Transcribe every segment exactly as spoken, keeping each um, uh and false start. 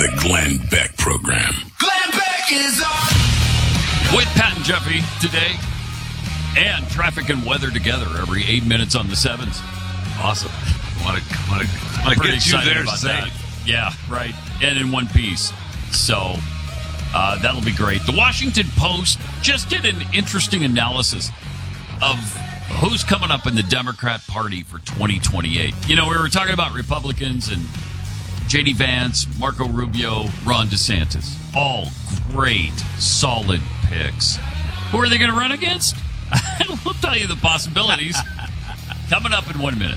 The Glenn Beck Program. Glenn Beck is on! With Pat and Jeffy today, and traffic and weather together every eight minutes on the sevens. Awesome. Want to want to want to get you there about safe. That. Yeah, right. And in one piece. So uh, that'll be great. The Washington Post just did an interesting analysis of who's coming up in the Democrat Party for twenty twenty-eight. You know, we were talking about Republicans and J D Vance, Marco Rubio, Ron DeSantis. All great, solid picks. Who are they going to run against? We'll tell you the possibilities coming up in one minute.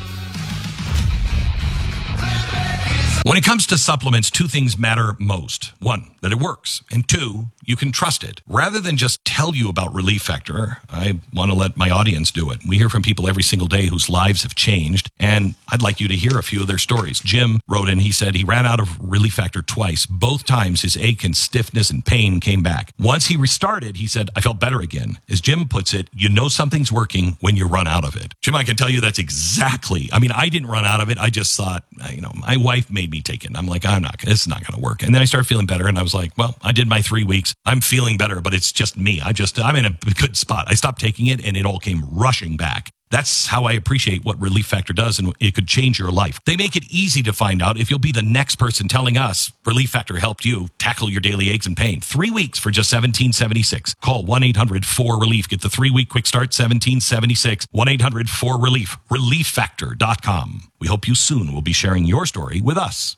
When it comes to supplements, two things matter most. One, that it works. And two, you can trust it. Rather than just tell you about Relief Factor, I want to let my audience do it. We hear from people every single day whose lives have changed, and I'd like you to hear a few of their stories. Jim wrote in, he said he ran out of Relief Factor twice. Both times his ache and stiffness and pain came back. Once he restarted, he said, I felt better again. As Jim puts it, you know something's working when you run out of it. Jim, I can tell you that's exactly, I mean, I didn't run out of it. I just thought, you know, my wife made me take it. I'm like, I'm not, this is not going to work. And then I started feeling better, and I was like, well, I did my three weeks. I'm feeling better, but it's just me. I just, I'm in a good spot. I stopped taking it, and it all came rushing back. That's how I appreciate what Relief Factor does, and it could change your life. They make it easy to find out if you'll be the next person telling us Relief Factor helped you tackle your daily aches and pain. Three weeks for just seventeen seventy-six. Call one eight hundred four relief. Get the three-week quick start, seventeen seventy-six. one eight hundred four relief. relief factor dot com. We hope you soon will be sharing your story with us.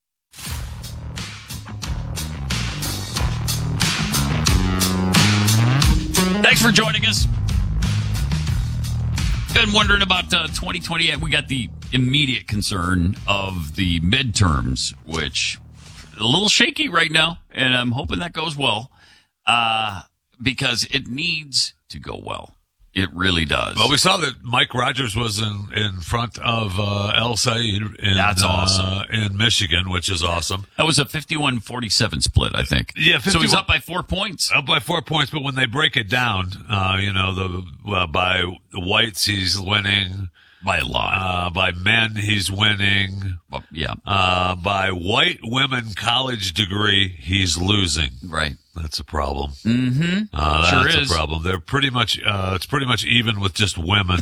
Thanks for joining us. Been wondering about uh, twenty twenty-eight. We got the immediate concern of the midterms, which is a little shaky right now, and I'm hoping that goes well uh, because it needs to go well. It really does. Well, we saw that Mike Rogers was in, in front of uh, El Said in, That's awesome. uh, in Michigan, which is awesome. That was a fifty-one forty-seven split, I think. Yeah, so he's fifty-one up by four points. Up by four points, but when they break it down, uh, you know, the uh, by whites he's winning. By a lot. Uh, by men he's winning. Well, yeah. Uh, by white women college degree he's losing. Right. That's a problem. Mm-hmm. Uh, sure that's is. a problem. They're pretty much, uh, it's pretty much even with just women.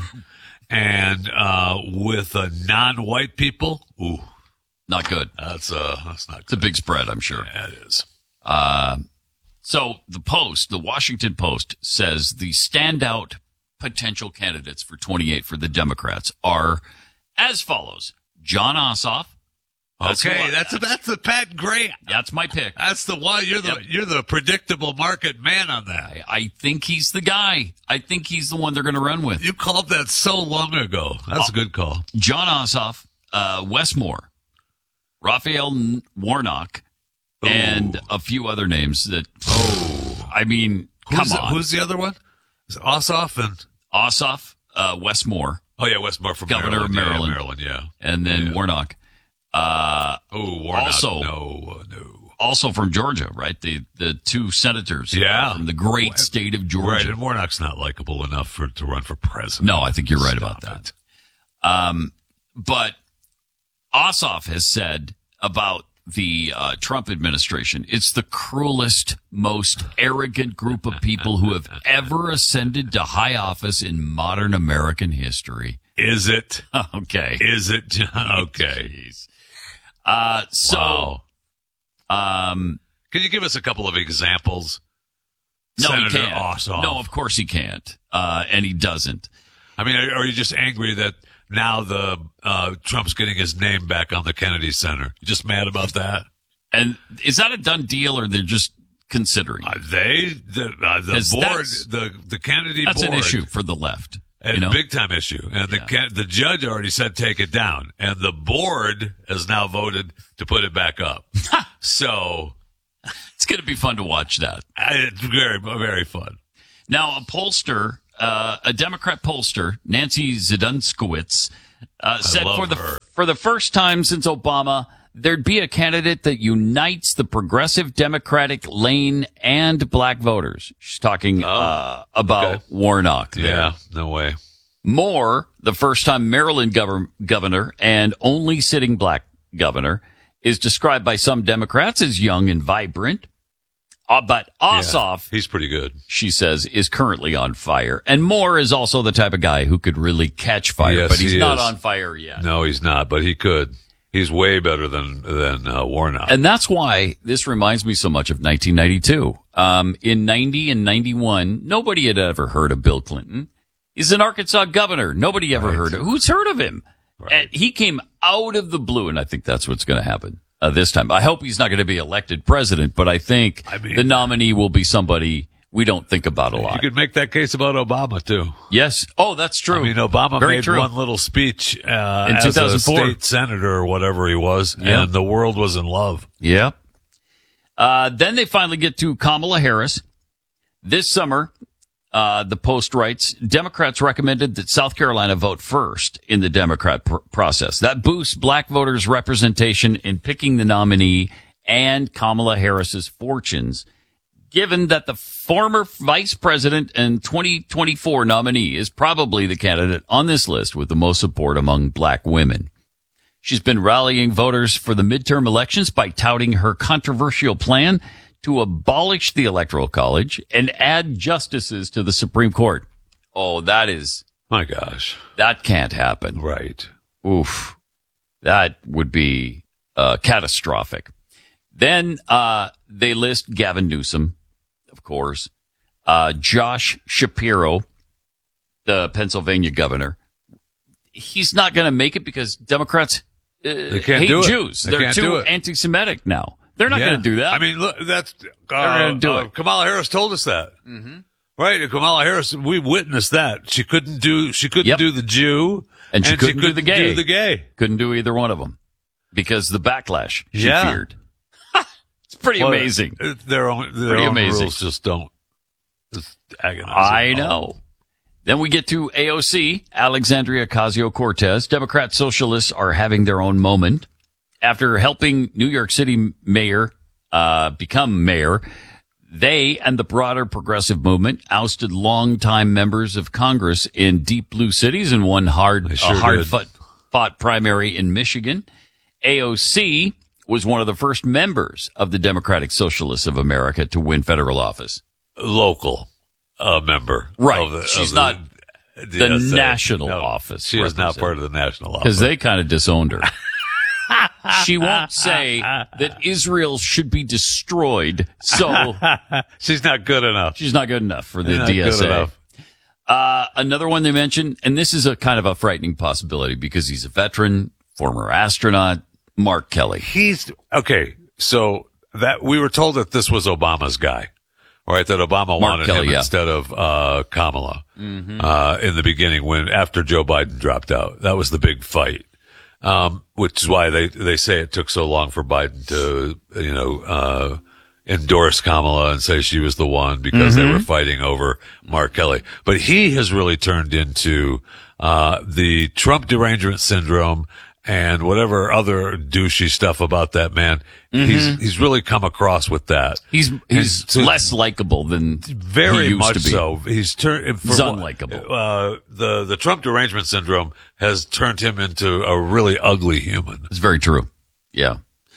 and, uh, with, uh, non-white people, ooh. Not good. That's, uh, that's not good. It's a big spread, I'm sure. Yeah, it is. Uh, so the Post, the Washington Post, says the standout potential candidates for twenty-eight for the Democrats are as follows. John Ossoff. That's okay, I, that's, that's the Pat Gray. That's my pick. That's the one. You're the, Yep. you're the predictable market man on that. I, I think he's the guy. I think he's the one they're going to run with. You called that so long ago. That's a good call. John Ossoff, uh, Wes Moore, Raphael Warnock, Ooh. and a few other names that, oh, I mean, come who's on. The, who's the other one? Is it Ossoff and Ossoff, uh, Wes Moore. Oh yeah, Wes Moore from Governor Maryland. of Maryland. Yeah, Maryland, yeah. And then yeah. Warnock. Uh, oh, Warnock. Also, no, no. Also from Georgia, right? The the two senators. Yeah. From the great state of Georgia. Right, and Warnock's not likable enough for to run for president. No, I think you're right Stop about that. it. Um, but Ossoff has said about the uh, Trump administration, it's the cruelest, most arrogant group of people who have ever ascended to high office in modern American history. Is it? Okay. Is it? Okay. Jeez. Uh, so, Wow. um, Can you give us a couple of examples? no, Senator he can't. Ossoff. No, of course he can't. Uh, and he doesn't. I mean, are, are you just angry that now the uh, Trump's getting his name back on the Kennedy Center? You just mad about that? And is that a done deal, or they're just considering? Uh, they, the, uh, the As board, that's- the the Kennedy That's board. an issue for the left. A You know? big time issue. And the Yeah. Ken- the judge already said take it down. And the board has now voted to put it back up. So It's going to be fun to watch that. uh, it's very, very fun. Now, a pollster, uh, a Democrat pollster, Nancy Zidunskowitz, uh, said love for the her. for the first time since Obama, there'd be a candidate that unites the progressive Democratic lane and black voters. She's talking uh, about okay. Warnock. there. Yeah, no way. Moore, the first time Maryland gover- governor and only sitting black governor, is described by some Democrats as young and vibrant. Uh, but Ossoff, yeah, he's pretty good. She says, is currently on fire. And Moore is also the type of guy who could really catch fire, Yes, but he's he not is. on fire yet. No, he's not, but he could. He's way better than than uh, Warnock. And that's why this reminds me so much of nineteen ninety-two. Um, in ninety and ninety-one, nobody had ever heard of Bill Clinton. He's an Arkansas governor. Nobody ever Right. heard of Who's heard of him? Right. And he came out of the blue, and I think that's what's going to happen uh, this time. I hope he's not going to be elected president, but I think I mean- the nominee will be somebody we don't think about a You lot. could make that case about Obama too. Yes. Oh, that's true. I mean, Obama Very made true. one little speech uh, In as two thousand four. a state senator or whatever he was, Yeah. and the world was in love. Yep. Uh, then they finally get to Kamala Harris. This summer, uh, the Post writes, Democrats recommended that South Carolina vote first in the Democrat pr- process. That boosts black voters' representation in picking the nominee and Kamala Harris's fortunes, given that the former vice president and twenty twenty-four nominee is probably the candidate on this list with the most support among black women. She's been rallying voters for the midterm elections by touting her controversial plan to abolish the Electoral College and add justices to the Supreme Court. Oh, that is, My gosh. that can't happen. Right. Oof. That would be uh, catastrophic. Then uh, they list Gavin Newsom, of course, uh, Josh Shapiro, the Pennsylvania governor. He's not going to make it because Democrats uh, They can't hate do it. Jews. They They're can't too do it. anti-Semitic now. They're not Yeah. going to do that. I mean, look, that's uh, gonna do uh, it. Kamala Harris told us that. Mm-hmm. Right, Kamala Harris. We witnessed that. She couldn't do. She couldn't Yep. do the Jew, And she couldn't do the gay. Do the gay. couldn't do either one of them because the backlash she Yeah. feared. It's pretty Well, amazing. uh, Their own, their Pretty own amazing. rules just don't. It's agonizing. I know. Then we get to A O C, Alexandria Ocasio-Cortez. Democrat socialists are having their own moment. After helping New York City mayor uh, become mayor, they and the broader progressive movement ousted longtime members of Congress in deep blue cities and won hard, They sure a hard did. fought, fought primary in Michigan. A O C was one of the first members of the Democratic Socialists of America to win federal office. Local uh, member, Right. Of the, She's of not the, the S A. national No, office She is not representative. part of the national office. Because they kind of disowned her. She won't say that Israel should be destroyed, so She's not good enough. she's not good enough for the Not D S good A. enough. Uh, another one they mentioned, and this is a kind of a frightening possibility because he's a veteran, former astronaut, Mark Kelly. He's okay. So that we were told that this was Obama's guy, right? That Obama wanted Kelly, him yeah. instead of uh, Kamala uh, in the beginning when after Joe Biden dropped out. That was the big fight, um, which is why they they say it took so long for Biden to you know uh, endorse Kamala and say she was the one because they were fighting over Mark Kelly. But he has really turned into uh, the Trump derangement syndrome. And whatever other douchey stuff about that man, he's he's really come across with that. He's he's And so- less likable than Very he used much to be. so. He's turned. He's unlikable. Uh, the the Trump derangement syndrome has turned him into a really ugly human. It's very true. Yeah.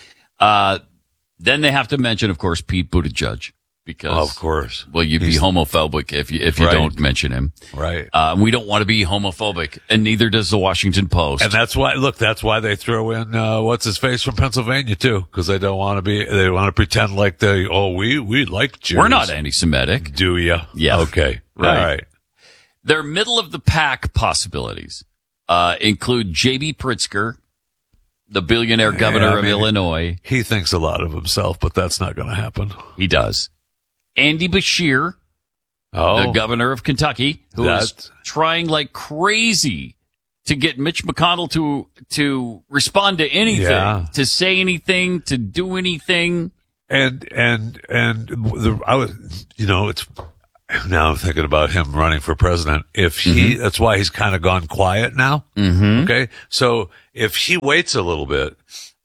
Uh, then they have to mention, of course, Pete Buttigieg because, Of course, well, you'd be He's- homophobic if you if you Right. don't mention him. right. Uh, we don't want to be homophobic, and neither does the Washington Post. And that's why, look, that's why they throw in, uh, what's his face from Pennsylvania too, because they don't want to be, they want to pretend like they, oh, we, we like Jews. We're not anti-Semitic. Do you? Yeah. Okay. Right. All right. Their middle of the pack possibilities uh, include J B. Pritzker, the billionaire governor Yeah, I of mean, Illinois. He thinks a lot of himself, but that's not going to happen. He does. Andy Beshear, Oh, the governor of Kentucky, who is That- trying like crazy to get Mitch McConnell to to respond to anything, Yeah. to say anything, to do anything. and and and the I was, you know, it's now I'm thinking about him running for president. If he, that's why he's kind of gone quiet now. Mm-hmm. Okay, so if he waits a little bit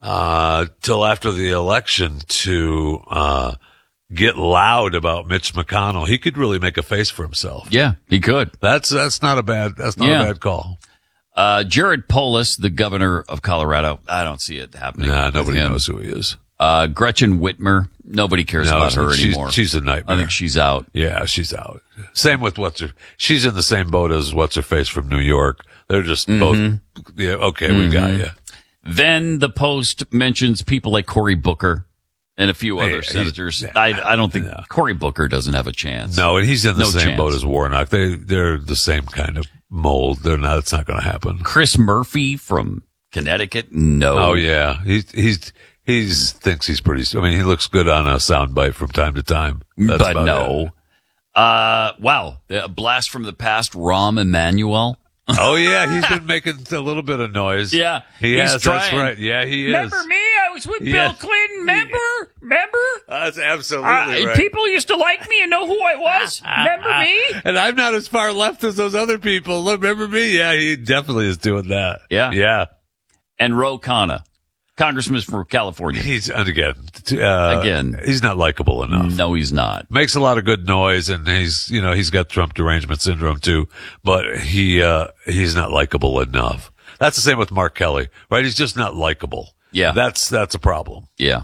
uh till after the election to uh get loud about Mitch McConnell, he could really make a face for himself. Yeah, he could. That's that's not a bad that's not Yeah. a bad call. Uh, Jared Polis, the governor of Colorado. I don't see it happening. Nah, with nobody him. knows who he is. Uh, Gretchen Whitmer. Nobody cares No, about her she's, anymore. She's a nightmare. I think she's out. Yeah, she's out. Same with what's her. She's in the same boat as what's her face from New York. They're just Mm-hmm. both. Yeah, okay, we got you. Then the Post mentions people like Cory Booker and a few other Yeah, he's- senators. I, I don't think Yeah. Cory Booker doesn't have a chance. No, and he's in the No same chance. boat as Warnock. They they're the same kind of mold. They're not. It's not going to happen. Chris Murphy from Connecticut. No. Oh yeah, he's he's he's thinks he's pretty. I mean, he looks good on a soundbite from time to time. That's but about no. it. Uh, wow. A blast from the past. Rahm Emanuel. Oh yeah, he's been making a little bit of noise. Yeah, he he's has. trying. That's right. Yeah, he is. Remember me? I was with Yeah. Bill Clinton. Remember? Remember? That's absolutely Uh, right. People used to like me and know who I was. Remember me? And I'm not as far left as those other people. Look, remember me? Yeah, he definitely is doing that. Yeah. Yeah. And Ro Khanna, congressman from California. He's, and again, t- uh, Again. he's not likable enough. No, he's not. Makes a lot of good noise, and he's, you know, he's got Trump derangement syndrome too, but he, uh, he's not likable enough. That's the same with Mark Kelly, right? He's just not likable. Yeah. That's, that's a problem. Yeah.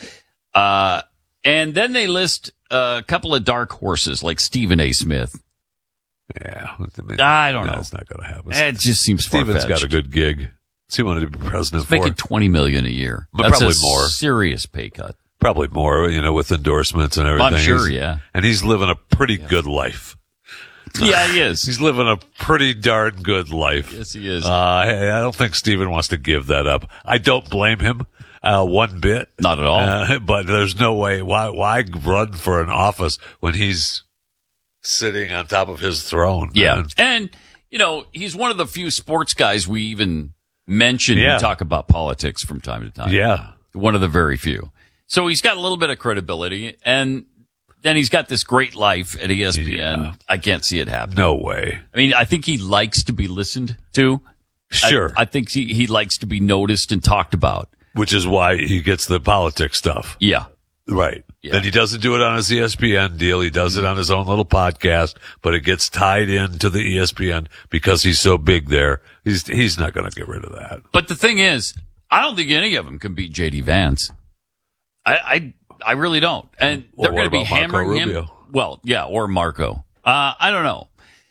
Uh, and then they list a couple of dark horses like Stephen A. Smith. Yeah. I don't No, know. It's not going to happen. It just seems Steven's far-fetched. got a good gig. He wanted to be president Making for. twenty million dollars a year. But That's probably a more. serious pay cut. Probably more, you know, with endorsements and everything. I'm sure, He's- yeah. And he's living a pretty good life. Yeah, he is. He's living a pretty darn good life. Yes, he is. Uh, I I don't think Steven wants to give that up. I don't blame him, uh, one bit. Not at all. Uh, but there's no way. Why, why run for an office when he's sitting on top of his throne? Yeah. man? And, you know, he's one of the few sports guys we even mention Yeah. and talk about politics from time to time. Yeah. One of the very few. So he's got a little bit of credibility, and then he's got this great life at E S P N. Yeah. I can't see it happening. No way. I mean, I think he likes to be listened to. Sure. I, I think he, he likes to be noticed and talked about. Which is why he gets the politics stuff. Yeah. Right. Yeah. Then he doesn't do it on his E S P N deal. He does it on his own little podcast, but it gets tied into the E S P N because he's so big there. He's, he's not going to get rid of that. But the thing is, I don't think any of them can beat J D Vance. I, I, I really don't. And Well, they're what going to be about Marco hammering him. Rubio? Well, yeah, or Marco. Uh, I don't know.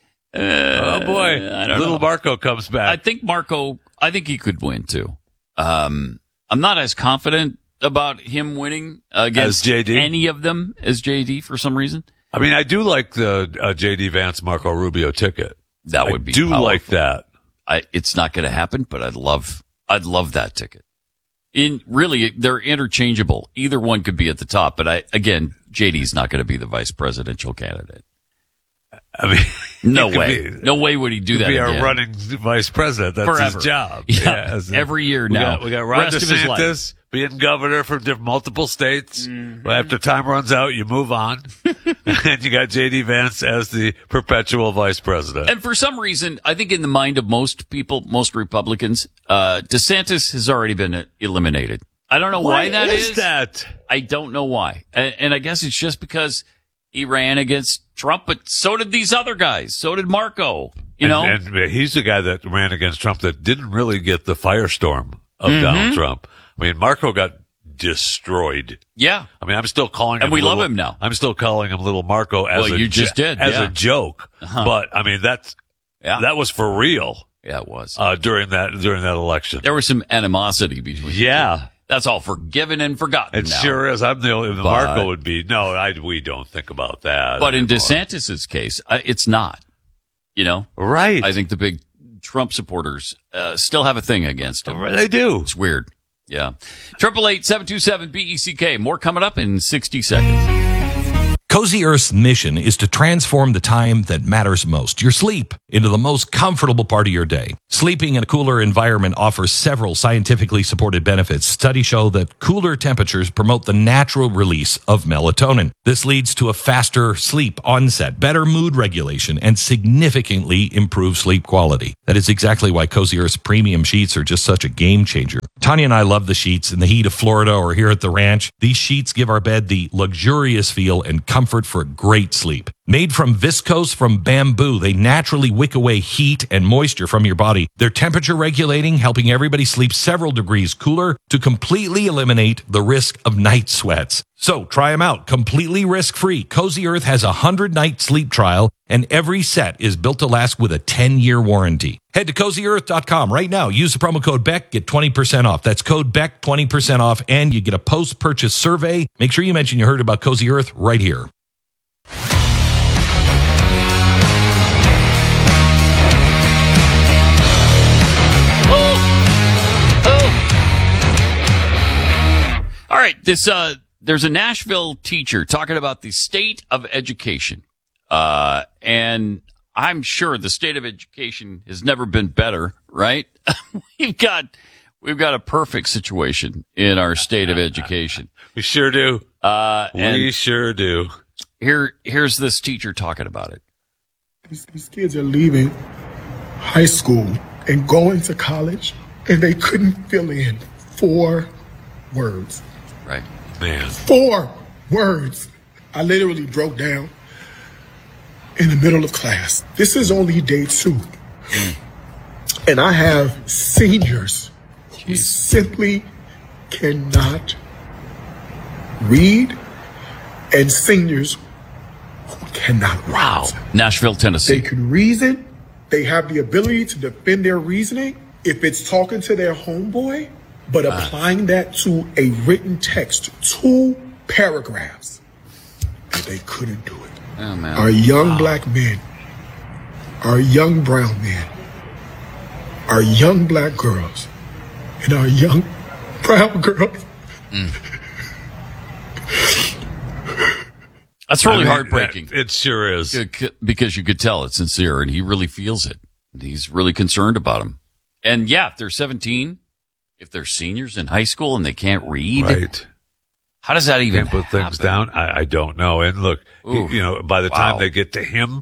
Uh, Oh boy. I don't Little know. Marco comes I back. think Marco, I think he could win too. Um, I'm not as confident about him winning against As J D? any of them as J D for some reason. I mean, I do like the uh, J D Vance Marco Rubio ticket. That would I be do powerful. like that. I, it's not going to happen, but I'd love, I'd love that ticket. In really, they're interchangeable. Either one could be at the top, but I, again, J D's not going to be the vice presidential candidate. I mean, No he could way. be- No way would he do could that be again. our running vice president. That's Forever. his job. Yeah, as in- every year we now. Got, we got Ron Rest of his life. DeSantis being governor from diff- multiple states. Mm-hmm. Well, after time runs out, you move on. And you got J D Vance as the perpetual vice president. And for some reason, I think in the mind of most people, most Republicans, uh, DeSantis has already been eliminated. I don't know why, that is. is that? I don't know why. And, and I guess it's just because he ran against Trump, but so did these other guys. So did Marco, you know? And, and he's the guy that ran against Trump that didn't really get the firestorm of Mm-hmm. Donald Trump. I mean, Marco got destroyed. Yeah. I mean, I'm still calling him. And we love little- him now. I'm still calling him Little Marco as Well, a you just jo- did, as yeah. a joke. But I mean, that's Yeah. that was for real Yeah, it was. uh, during that during that election. There was some animosity between the Yeah. two. That's all forgiven and forgotten It now. sure is. I'm the only. The But- Marco would be no. I we don't think about that. But in anymore. DeSantis's case, uh, it's not. You know? right? I think the big Trump supporters uh, still have a thing against him. they do. It's weird. Yeah. Triple eight seven two seven B E C K. More coming up in sixty seconds. Cozy Earth's mission is to transform the time that matters most, your sleep, into the most comfortable part of your day. Sleeping in a cooler environment offers several scientifically supported benefits. Studies show that cooler temperatures promote the natural release of melatonin. This leads to a faster sleep onset, better mood regulation, and significantly improved sleep quality. That is exactly why Cozy Earth's premium sheets are just such a game changer. Tanya and I love the sheets in the heat of Florida or here at the ranch. These sheets give our bed the luxurious feel and comfort for a great sleep. Made from viscose from bamboo, they naturally wick away heat and moisture from your body. They're temperature regulating, helping everybody sleep several degrees cooler to completely eliminate the risk of night sweats. So try them out, completely risk-free. Cozy Earth has a one hundred night sleep trial, and every set is built to last with a ten year warranty. Head to cozy earth dot com right now. Use the promo code Beck, get twenty percent off. That's code Beck, twenty percent off, and you get a post-purchase survey. Make sure you mention you heard about Cozy Earth right here. All right, this uh, there's a Nashville teacher talking about the state of education, uh, and I'm sure the state of education has never been better. Right? we've got we've got a perfect situation in our state of education. We sure do. Uh, and we sure do. Here, here's this teacher talking about it. These, these kids are leaving high school and going to college, and they couldn't fill in four words. Right. Man. Four words. I literally broke down in the middle of class. This is only day two. And I have seniors who Jeez. simply cannot read, and seniors who cannot Wow. write. Nashville, Tennessee. They can reason. They have the ability to defend their reasoning if it's talking to their homeboy. But applying that to a written text, two paragraphs, they couldn't do it. Oh, man. Our young Wow. black men, our young brown men, our young black girls, and our young brown girls. Mm. That's really I mean, heartbreaking. It sure is. Because you could tell it's sincere, and he really feels it. He's really concerned about him. And yeah, if they're seventeen, if they're seniors in high school and they can't read, Right. how does that even Can't put things happen? down. I, I don't know. And look, he, Ooh. you know, by the Wow. time they get to him,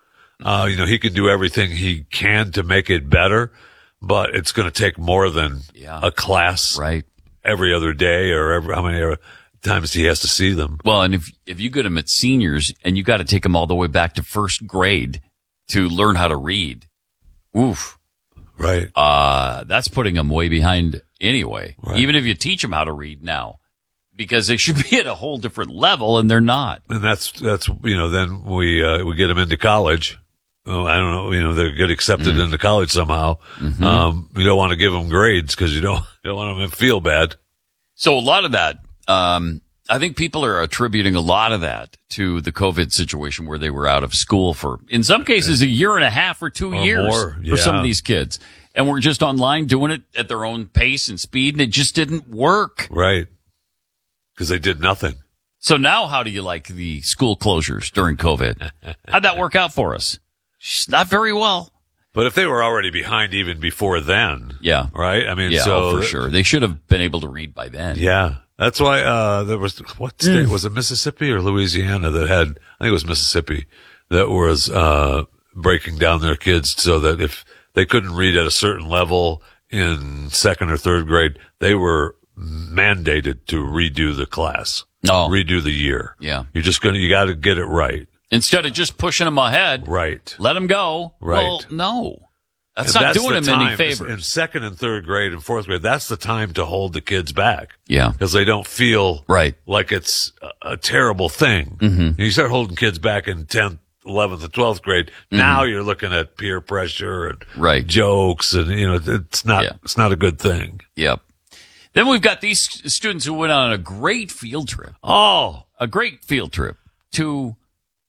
uh, you know, he can do everything he can to make it better, but it's going to take more than Yeah. a class Right. every other day or every, how many times he has to see them. Well, and if if you get them at seniors and you got to take them all the way back to first grade to learn how to read, oof, Right. uh, that's putting them way behind anyway. Right. Even if you teach them how to read now, because they should be at a whole different level, and they're not. And that's, that's, you know, then we, uh, we get them into college. Oh, I don't know, you know, they get accepted Mm-hmm. into college somehow. Mhm. Um, you don't want to give them grades because you don't, you don't want them to feel bad. So a lot of that, um, I think people are attributing a lot of that to the COVID situation where they were out of school for, in some cases, a year and a half or two Or years more, for some yeah. of these kids. And we're just online doing it at their own pace and speed, and it just didn't work. Right. Because they did nothing. So now how do you like the school closures during COVID? How'd that work out for us? Not very well. But if they were already behind even before then. Yeah. Right? I mean, Yeah, so. oh, for sure. They should have been able to read by then. Yeah. That's why, uh, there was, what state, was it Mississippi or Louisiana that had, I think it was Mississippi, that was, uh, breaking down their kids so that if they couldn't read at a certain level in second or third grade, they were mandated to redo the class. Oh. Redo the year. Yeah. You're just gonna, you gotta get it right. Instead of just pushing them ahead, Right. let them go. Right. Well, no. That's And not doing the them any time. favors. In second and third grade and fourth grade, that's the time to hold the kids back. Yeah. Because they don't feel Right. like it's a, a terrible thing. Mm-hmm. You start holding kids back in tenth, eleventh, and twelfth grade. Now you're looking at peer pressure and Right. jokes, and you know it's not Yeah. it's not a good thing. Yep. Then we've got these students who went on a great field trip. Oh, A great field trip to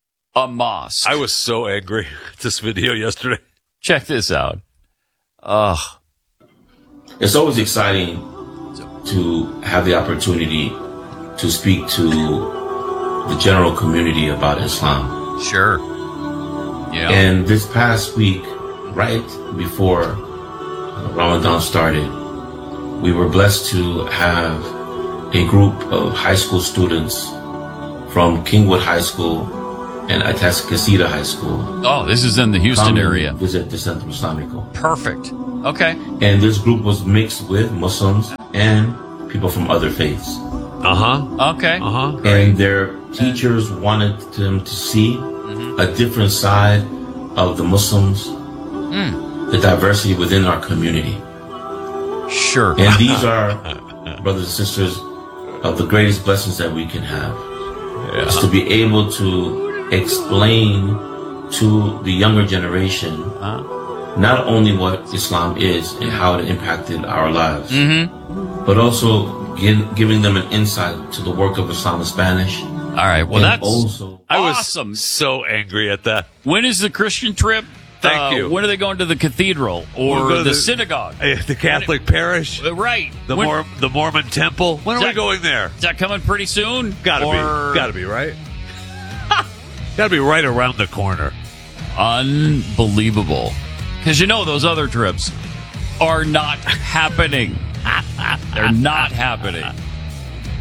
a mosque. I was so angry at this video yesterday. Check this out. Ugh. It's always exciting to have the opportunity to speak to the general community about Islam. Sure. Yeah. And this past week, right before Ramadan started, we were blessed to have a group of high school students from Kingwood High School and Atascocita High School oh, this is in the Houston come area. and visit the Centro Islamico. Perfect. Okay. And this group was mixed with Muslims and people from other faiths. Uh huh. Okay. Uh huh. And their teachers wanted them to see a different side of the Muslims, the diversity within our community. Sure. And these are, brothers and sisters, of the greatest blessings that we can have. Yeah. Is to be able to explain to the younger generation not only what Islam is and how it impacted our lives, Mm-hmm. but also give, giving them an insight to the work of Islam in Spanish. All right. Well, And that's also, I was awesome. so angry at that. When is the Christian trip? Thank Uh, you. When are they going to the cathedral or We'll go to the, the- synagogue? Uh, The Catholic parish, Uh, Right. the When- Mor- the Mormon temple. When are Is we that- going there? Is that coming pretty soon? Gotta or... be, gotta be right. Gotta be right around the corner. Unbelievable. Because you know those other trips are not happening. They're not happening.